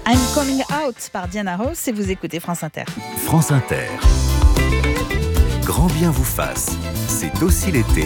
I'm Coming Out par Diana Ross et vous écoutez France Inter. France Inter. Grand bien vous fasse, c'est aussi l'été.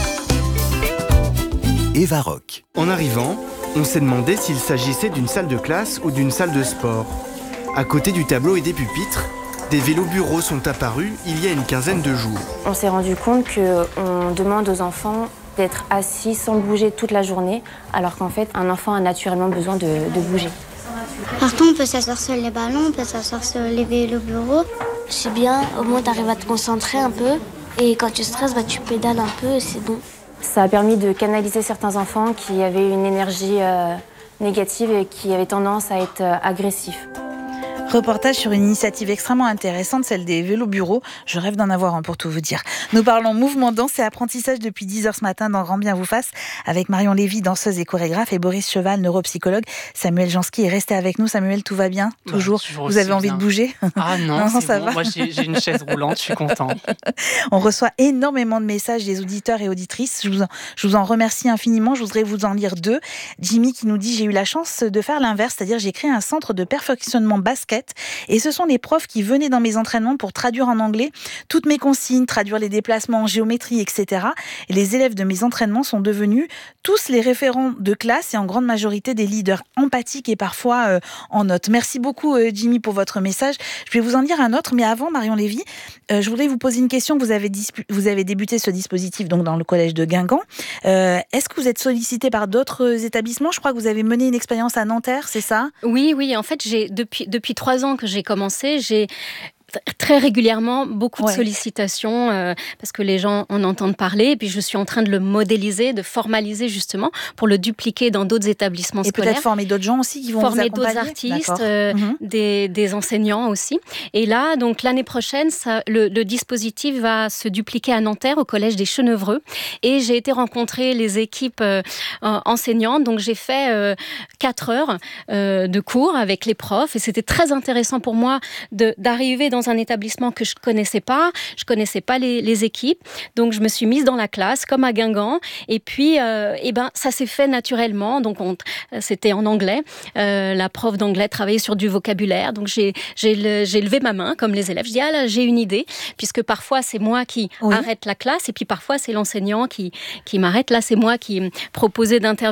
Eva Rock. En arrivant, on s'est demandé s'il s'agissait d'une salle de classe ou d'une salle de sport. À côté du tableau et des pupitres, des vélos-bureaux sont apparus il y a une quinzaine de jours. On s'est rendu compte qu'on demande aux enfants d'être assis sans bouger toute la journée, alors qu'en fait, un enfant a naturellement besoin de bouger. Partout, on peut s'asseoir sur les ballons, on peut s'asseoir sur les vélos-bureaux. C'est bien, au moins tu arrives à te concentrer un peu. Et quand tu stresses, tu pédales un peu et c'est bon. Ça a permis de canaliser certains enfants qui avaient une énergie négative et qui avaient tendance à être agressifs. Reportage sur une initiative extrêmement intéressante, celle des vélos bureaux. Je rêve d'en avoir un pour tout vous dire. Nous parlons mouvement, danse et apprentissage depuis 10h ce matin dans Grand bien vous fasse avec Marion Lévy, danseuse et chorégraphe, et Boris Cheval, neuropsychologue. Samuel Jansky est resté avec nous. Samuel, tout va bien? Toujours? Vous avez envie de bouger? Ah non, ça bon. va. Moi j'ai une chaise roulante, je suis content. On reçoit énormément de messages des auditeurs et auditrices. Je vous en remercie infiniment. Je voudrais vous en lire 2. Jimmy qui nous dit: j'ai eu la chance de faire l'inverse, c'est-à-dire j'ai créé un centre de perfectionnement basket. Et ce sont les profs qui venaient dans mes entraînements pour traduire en anglais toutes mes consignes, traduire les déplacements en géométrie, etc. Et les élèves de mes entraînements sont devenus tous les référents de classe et en grande majorité des leaders empathiques et parfois en notes. Merci beaucoup Jimmy pour votre message. Je vais vous en dire un autre, mais avant, Marion Lévy, je voudrais vous poser une question. Vous avez débuté ce dispositif donc dans le collège de Guingamp. Est-ce que vous êtes sollicité par d'autres établissements? Je crois que vous avez mené une expérience à Nanterre, c'est ça? Oui. En fait, depuis 3 ans que j'ai commencé, j'ai très régulièrement beaucoup de sollicitations parce que les gens en entendent parler, et puis je suis en train de le modéliser, de formaliser justement pour le dupliquer dans d'autres établissements scolaires. Et peut-être former d'autres gens aussi qui vont vous accompagner. Former d'autres artistes, des enseignants aussi. Et là, donc l'année prochaine, le dispositif va se dupliquer à Nanterre au collège des Chenevreux, et j'ai été rencontrer les équipes enseignantes, donc j'ai fait 4 heures de cours avec les profs, et c'était très intéressant pour moi d'arriver dans un établissement que je connaissais pas les équipes, donc je me suis mise dans la classe comme à Guingamp, et puis ça s'est fait naturellement. Donc c'était en anglais, la prof d'anglais travaillait sur du vocabulaire, donc j'ai levé ma main comme les élèves, je dis là j'ai une idée, puisque parfois c'est moi qui arrête la classe et puis parfois c'est l'enseignant qui m'arrête. Là c'est moi qui proposais d'intervenir